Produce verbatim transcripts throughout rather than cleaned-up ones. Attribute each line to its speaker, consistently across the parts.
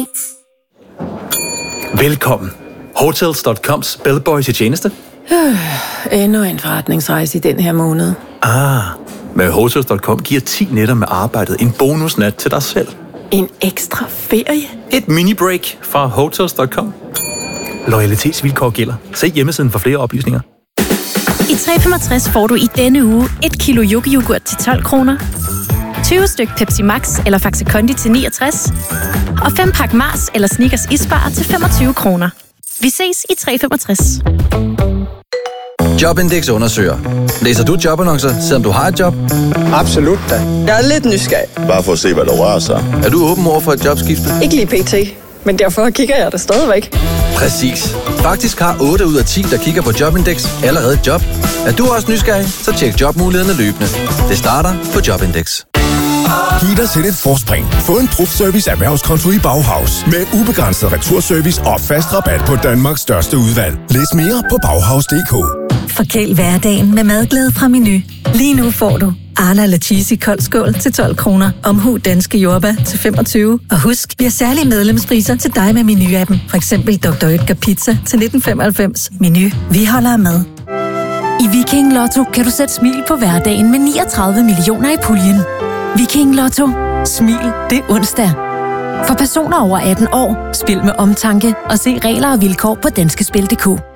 Speaker 1: Velkommen. Hotels punktum coms bellboy til tjeneste.
Speaker 2: Øh, endnu en forretningsrejse i den her måned.
Speaker 1: Ah, med Hotels punktum com giver ti nætter med arbejdet en bonusnat til dig selv.
Speaker 2: En ekstra ferie?
Speaker 1: Et mini-break fra Hotels punktum com. Loyalitetsvilkår gælder. Se hjemmesiden for flere oplysninger.
Speaker 3: I tre femogtres får du i denne uge et kilo yoghurt til tolv kroner, tyve styk Pepsi Max eller Faxe Kondi til niogtres og fem pakke Mars eller Snickers isbar til femogtyve kroner. Vi ses i tre femogtres.
Speaker 4: Jobindex undersøger. Læser du jobannoncer, selvom du har et job?
Speaker 5: Absolut da. Jeg er lidt nysgerrig.
Speaker 6: Bare for at se, hvad der rører sig.
Speaker 4: Er du åben over for et jobskifte?
Speaker 5: Ikke lige pt, men derfor kigger jeg det stadigvæk.
Speaker 4: Præcis. Faktisk har otte ud af ti, der kigger på Jobindex, allerede et job. Er du også nysgerrig, så tjek jobmulighederne løbende. Det starter på Jobindex.
Speaker 7: Giv dig selv et forspring. Få en Profservice erhvervskonto i Bauhaus. Med ubegrænset returservice og fast rabat på Danmarks største udvalg. Læs mere på bauhaus punktum d k.
Speaker 8: Forkæl hverdagen med madglæde fra Menu. Lige nu får du Arla eller cheesy kold skål til tolv kroner. Omhu danske jordbær til femogtyve. Og husk, vi har særlige medlemspriser til dig med Menu-appen. For eksempel doktor Oetker Pizza til nitten femoghalvfems. Menu. Vi holder med.
Speaker 9: I Viking Lotto kan du sætte smil på hverdagen med niogtredive millioner i puljen. Viking Lotto. Smil. Det er onsdag. For personer over atten år. Spil med omtanke og se regler og vilkår på danskespil punktum d k.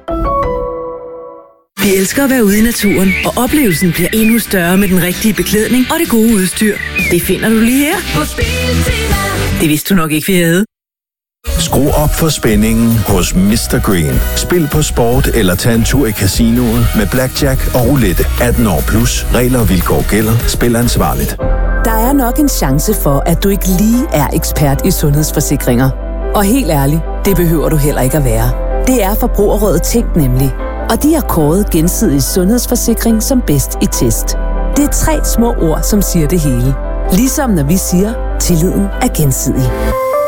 Speaker 10: Vi elsker at være ude i naturen, og oplevelsen bliver endnu større med den rigtige beklædning og det gode udstyr. Det finder du lige her på Biltema. Det vidste du nok ikke, vi havde.
Speaker 7: Skru op for spændingen hos mister Green. Spil på sport eller tag en tur i casinoet med blackjack og roulette. atten år plus. Regler og vilkår gælder. Spil ansvarligt.
Speaker 11: Der er nok en chance for, at du ikke lige er ekspert i sundhedsforsikringer. Og helt ærligt, det behøver du heller ikke at være. Det er Forbrugerrådet Tænk nemlig. Og de har kåret gensidig sundhedsforsikring som bedst i test. Det er tre små ord, som siger det hele. Ligesom når vi siger, tilliden er gensidig.